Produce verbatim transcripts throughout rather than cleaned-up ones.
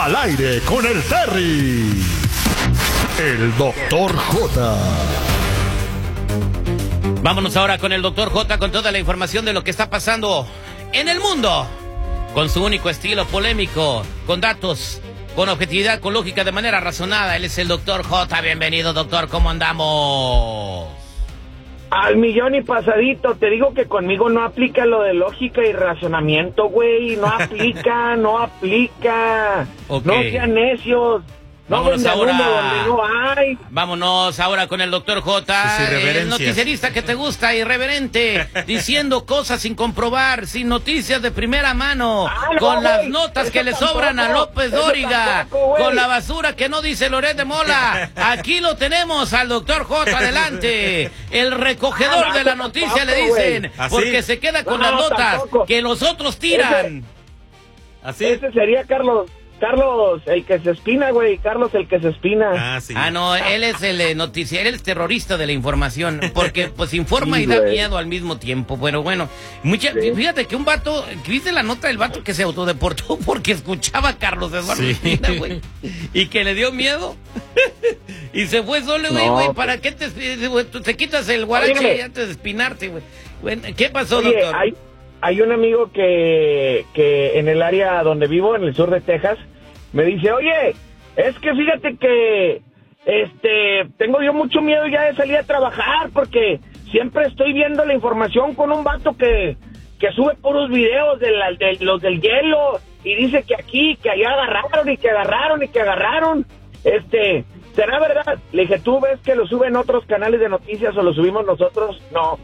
Al aire con el Terry. El doctor J. Vámonos ahora con el doctor J con toda la información de lo que está pasando en el mundo. Con su único estilo polémico, con datos, con objetividad, con lógica, de manera razonada. Él es el doctor J. Bienvenido, doctor. ¿Cómo andamos? Al millón y pasadito. Te digo que conmigo no aplica lo de lógica y razonamiento, güey. No aplica, no aplica. Okay. No sean necios. No Vámonos ahora. Donde no hay. Vámonos ahora con el doctor J, el noticierista que te gusta, irreverente, diciendo cosas sin comprobar, sin noticias de primera mano, ah, no, con wey, las notas que le tampoco, sobran a López Dóriga, tampoco, con la basura que no dice Loret de Mola. Aquí lo tenemos al doctor J, adelante. El recogedor ah, no, de la noticia, tampoco, le dicen, porque se queda con no, las notas tampoco. Que los otros tiran. Ese, Así ese sería Carlos. Carlos, el que se espina, güey. Carlos, el que se espina. Ah, sí. Ah, no, él es el eh, noticiero, él es terrorista de la información, porque pues informa sí, y da wey. miedo al mismo tiempo. Bueno, bueno, mucha, sí. Fíjate que un vato, ¿viste la nota del vato que se autodeportó porque escuchaba a Carlos Eduardo sí. Espina, güey? Y que le dio miedo. Y se fue solo, güey, güey, no. ¿Para qué te, te quitas el guarache antes de espinarte, güey? Bueno, ¿qué pasó, Oye, doctor? Hay... Hay un amigo que, que en el área donde vivo, en el sur de Texas, me dice, oye, es que fíjate que este tengo yo mucho miedo ya de salir a trabajar porque siempre estoy viendo la información con un vato que, que sube puros videos de, la, de los del hielo y dice que aquí, que allá agarraron y que agarraron y que agarraron. Este, ¿será verdad? Le dije, ¿tú ves que lo suben otros canales de noticias o lo subimos nosotros? No.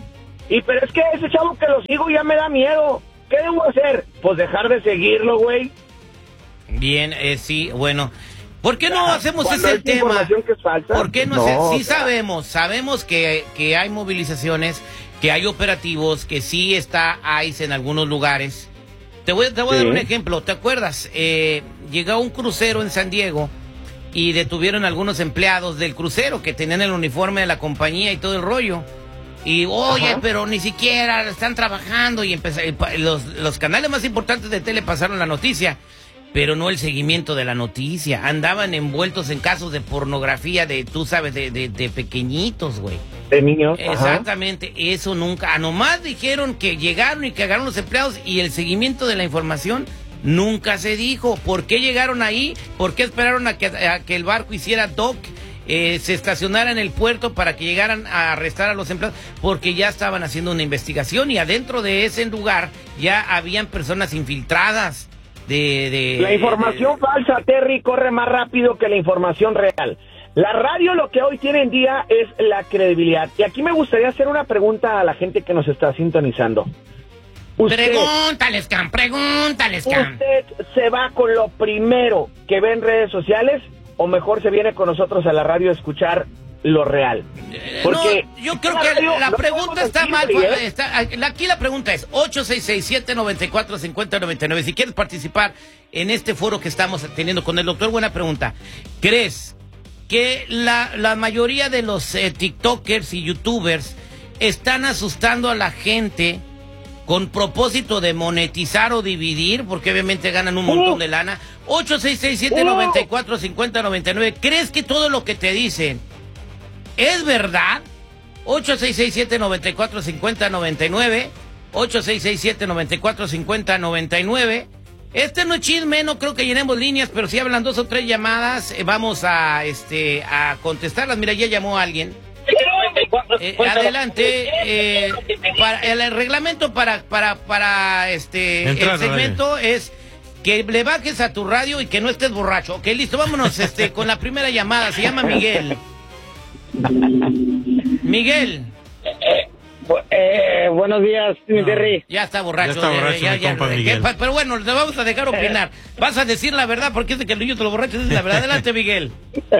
Y pero es que ese chavo que lo sigo ya me da miedo. ¿Qué debo hacer? Pues dejar de seguirlo, güey. Bien, eh, sí, bueno. ¿Por qué no hacemos ese tema? Información que es falsa. ¿Por qué no, no hacer? Sí o sea, sabemos, sabemos que, que hay movilizaciones, que hay operativos, que sí está ICE en algunos lugares. Te voy, te voy sí. a dar un ejemplo. ¿Te acuerdas? Eh, llegó un crucero en San Diego y detuvieron a algunos empleados del crucero que tenían el uniforme de la compañía y todo el rollo. Y oye, Ajá. pero ni siquiera están trabajando y empezó, los, los canales más importantes de tele pasaron la noticia, pero no el seguimiento de la noticia. Andaban envueltos en casos de pornografía de, tú sabes, de, de, de pequeñitos, güey. De niños. Exactamente, Ajá. eso nunca. A nomás dijeron que llegaron y que agarraron los empleados y el seguimiento de la información nunca se dijo. ¿Por qué llegaron ahí? ¿Por qué esperaron a que, a que el barco hiciera dock? Eh, se estacionara en el puerto para que llegaran a arrestar a los empleados, porque ya estaban haciendo una investigación y adentro de ese lugar ya habían personas infiltradas de... de la información de, de... falsa, Terry, corre más rápido que la información real. La radio lo que hoy tiene en día es la credibilidad. Y aquí me gustaría hacer una pregunta a la gente que nos está sintonizando. Usted, pregúntales, Cam, pregúntales, Cam. ¿Usted se va con lo primero que ve en redes sociales? ¿O mejor se viene con nosotros a la radio a escuchar lo real? Porque no, yo creo que la no pregunta está mal. ¿eh? Está, aquí la pregunta es ocho seis seis, siete nueve cuatro, cinco cero nueve nueve. Si quieres participar en este foro que estamos teniendo con el doctor, buena pregunta. ¿Crees que la, la mayoría de los eh, TikTokers y YouTubers están asustando a la gente con propósito de monetizar o dividir? Porque obviamente ganan un montón de lana. Ocho seis seis, siete nueve cuatro, cinco cero nueve nueve. ¿Crees que todo lo que te dicen es verdad? Ocho seis seis, siete nueve cuatro, cinco cero nueve nueve. Ocho seis seis, siete nueve cuatro, cinco cero nueve nueve. Este no es chisme, no creo que llenemos líneas, pero si hablan dos o tres llamadas, eh, vamos a este a contestarlas. Mira, ya llamó alguien. Eh, adelante, eh, para, el reglamento para para para este Entrada, el segmento vaya. Es que le bajes a tu radio y que no estés borracho. Ok, listo, vámonos este con la primera llamada. Se llama Miguel. Miguel. Eh, eh, buenos días, no, Terry. Ya está borracho. Ya está borracho, ya, ya, compa ya, Miguel. Que, pero bueno, te vamos a dejar opinar. Vas a decir la verdad porque es de que el niño te lo borracho es la verdad. Adelante, Miguel.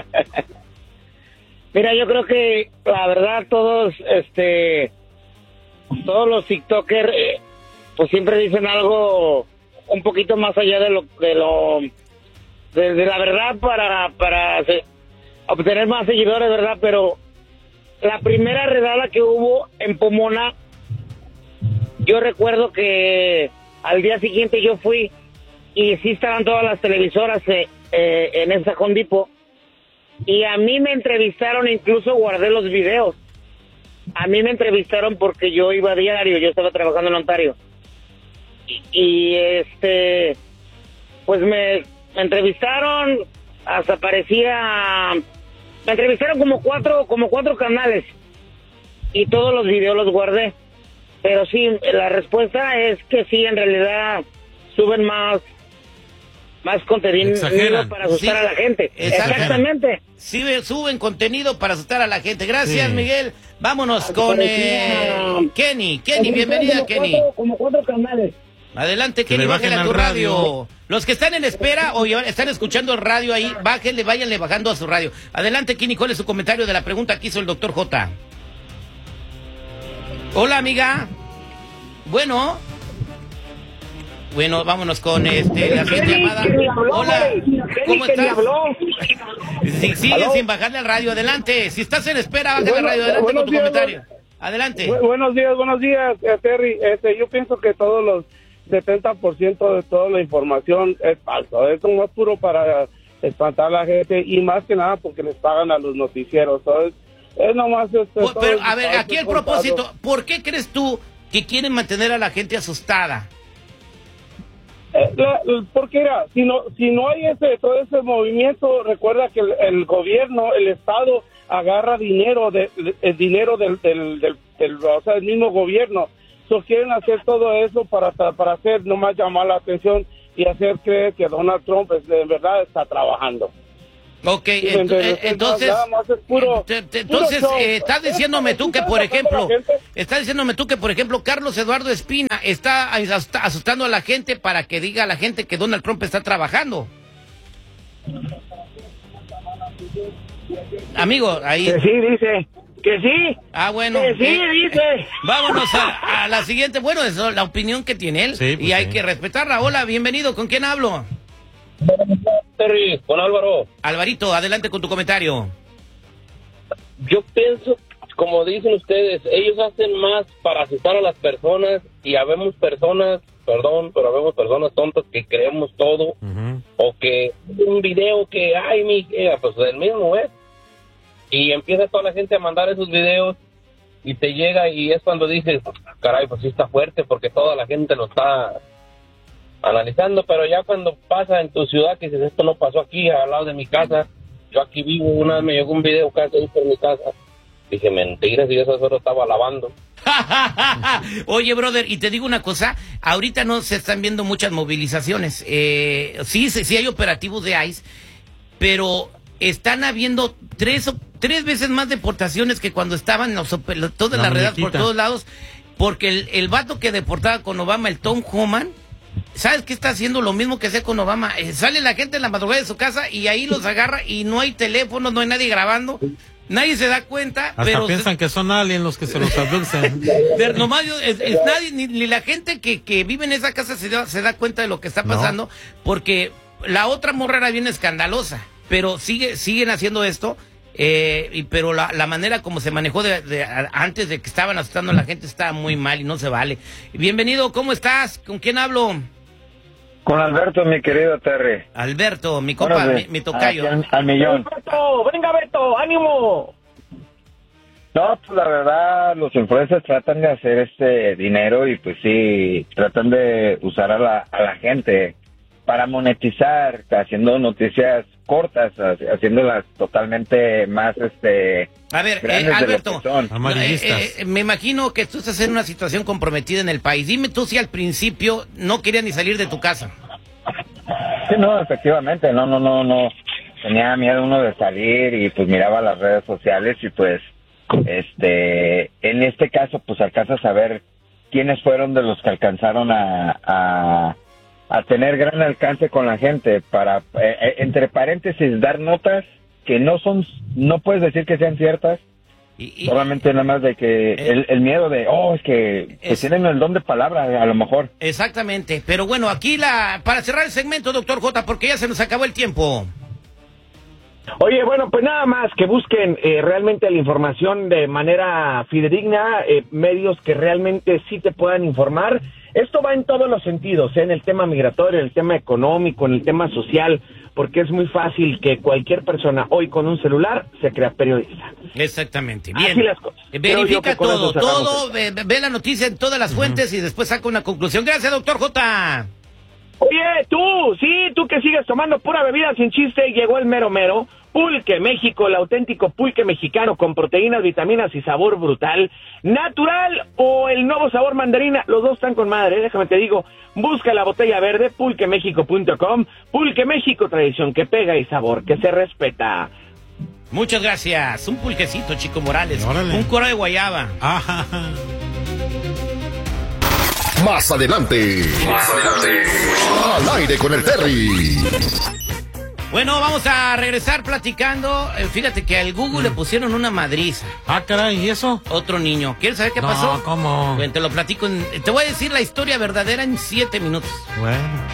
Mira, yo creo que la verdad todos, este, todos los TikTokers, eh, pues siempre dicen algo un poquito más allá de lo, de lo, de, de la verdad para, para se, obtener más seguidores, ¿verdad? Pero la primera redada que hubo en Pomona, yo recuerdo que al día siguiente yo fui y sí estaban todas las televisoras eh, eh, en esa Home Depot. Y a mí me entrevistaron, incluso guardé los videos. A mí me entrevistaron porque yo iba a diario, yo estaba trabajando en Ontario. Y, y este, pues me, me entrevistaron, hasta parecía, me entrevistaron como cuatro, como cuatro canales. Y todos los videos los guardé. Pero sí, la respuesta es que sí, en realidad suben más más contenido Exageran. para asustar Sí, a la gente. exageran. Exactamente. Sí, suben contenido para asustar a la gente. Gracias, Sí. Miguel. Vámonos Así con parecía- eh, Kenny. Kenny, bienvenida, como Kenny. Cuatro, como cuatro canales. Adelante, Que Kenny, le bajen bájale a al tu radio. radio. Los que están en espera o ya están escuchando el radio ahí, bájenle, váyanle bajando a su radio. Adelante, Kenny, ¿cuál es su comentario de la pregunta que hizo el doctor J? Hola, amiga. Bueno. Bueno, vámonos con este la siguiente llamada. Hola, ¿cómo estás? Si, sigue sin bajarle al radio, adelante. Si estás en espera, bájale al Bueno, radio, adelante buenos con tu días, comentario. Adelante. Bu- buenos días, buenos días, eh, Terry. Este, yo pienso que todos los setenta por ciento de toda la información es falso. Es más puro para espantar a la gente y más que nada porque les pagan a los noticieros. ¿Sabes? Es nomás este, Pues, todo pero, es a ver, falso, aquí el contado. propósito, ¿por qué crees tú que quieren mantener a la gente asustada? Eh, la- la- porque era, si no, si no hay ese, todo ese movimiento, recuerda que el, el gobierno, el Estado agarra dinero, de, de- el dinero del, del, del, del- o sea, el mismo gobierno. So, quieren hacer todo eso para, para hacer nomás llamar la atención y hacer creer que Donald Trump es, de verdad está trabajando. Ok, Sí, ent- entonces, eh, entonces, nada más es puro- te- te- puro entonces show. eh, estás diciéndome tú que, por ¿Estás ejemplo, asustando a la gente? estás diciéndome tú que, por ejemplo, Carlos Eduardo Espina está asusta- asustando a la gente para que diga a la gente que Donald Trump está trabajando. Amigo, ahí. Que sí, dice. Que sí. Ah, bueno. Que sí, eh, dice. Vámonos a, a la siguiente. Bueno, es la opinión que tiene él Sí, pues y hay sí. que respetarla. Hola, bienvenido. ¿Con quién hablo? Terry, con Álvaro, Alvarito, adelante con tu comentario. yo pienso, como dicen ustedes, ellos hacen más para asustar a las personas y habemos personas, perdón, pero habemos personas tontas que creemos todo Ujú. o que un video que, ay, mi, eh, pues el mismo es. Y empieza toda la gente a mandar esos videos y te llega y es cuando dices, caray, pues sí está fuerte porque toda la gente lo está analizando, pero ya cuando pasa en tu ciudad que dices, esto no pasó aquí al lado de mi casa, yo aquí vivo, una vez me llegó un video casi ahí por mi casa, dije, mentiras, y eso solo estaba lavando. Oye, brother, y te digo una cosa, ahorita no se están viendo muchas movilizaciones. Eh, sí, sí, sí hay operativos de ICE, pero están habiendo tres, o- tres veces más deportaciones que cuando estaban los, oper- todas La las redes por muñequita. todos lados, porque el, el vato que deportaba con Obama, el Tom Homan, ¿sabes qué está haciendo? Lo mismo que hacía con Obama. Eh, sale la gente en la madrugada de su casa y ahí los agarra y no hay teléfonos, no hay nadie grabando. Nadie se da cuenta, Hasta pero piensan que son aliens los que se los abducen. pero nomás yo- es- es nadie, ni, ni la gente que, que vive en esa casa se da, se da cuenta de lo que está No. pasando, porque la otra morra era bien escandalosa, pero sigue siguen haciendo esto, eh, y, pero la, la manera como se manejó de, de- a- antes de que estaban asustando a la gente estaba muy mal y no se vale. Bienvenido, ¿cómo estás? ¿Con quién hablo? Con Alberto, mi querido Terry. Alberto, mi compa, Órale, mi, mi tocayo. aquí Al, al millón. Beto, venga Beto, ánimo. No, pues la verdad, los influencers tratan de hacer este dinero y pues sí, tratan de usar a la, a la gente para monetizar, haciendo noticias cortas, ha- haciéndolas totalmente más, este... A ver, eh, grandes de lo Alberto, que son. Amarillistas. eh, eh, me imagino que tú estás en una situación comprometida en el país. Dime tú si al principio no querías ni salir de tu casa. Sí, no, efectivamente, no, no, no, no. Tenía miedo uno de salir y pues miraba las redes sociales y pues, este, en este caso, pues alcanzas a ver quiénes fueron de los que alcanzaron a, a, a tener gran alcance con la gente para, eh, eh, entre paréntesis, dar notas que no son, no puedes decir que sean ciertas, Y, y- solamente nada más de que el, el miedo de, oh, es que, que Es- tienen el don de palabra, a lo mejor. exactamente. Pero bueno, aquí la para cerrar el segmento, doctor J, porque ya se nos acabó el tiempo. Oye, bueno, pues nada más que busquen eh, realmente la información de manera fidedigna, eh, medios que realmente sí te puedan informar. Esto va en todos los sentidos, ¿eh? En el tema migratorio, en el tema económico, en el tema social, porque es muy fácil que cualquier persona hoy con un celular se crea periodista. Exactamente, bien. Así las cosas. Verifica todo, todo, ve, ve la noticia en todas las fuentes uh-huh. y después saca una conclusión. Gracias, doctor J. Oye, tú, sí, tú que sigues tomando pura bebida sin chiste, llegó el mero mero. Pulque México, el auténtico pulque mexicano con proteínas, vitaminas y sabor brutal. Natural o el nuevo sabor mandarina, los dos están con madre, déjame te digo. Busca la botella verde, pulque méxico punto com. Pulque México, tradición que pega y sabor que se respeta. Muchas gracias. Un pulquecito, Chico Morales. Órale. Un coro de guayaba. Ajá. Más adelante. Más adelante. Al aire con el Terry. Bueno, vamos a regresar platicando. Eh, fíjate que al Google mm. le pusieron una madriza. Ah, caray, ¿y eso? Otro niño. ¿Quieres saber qué no, pasó? ¿Cómo? Bueno, te lo platico. En, te voy a decir la historia verdadera en siete minutos. Bueno.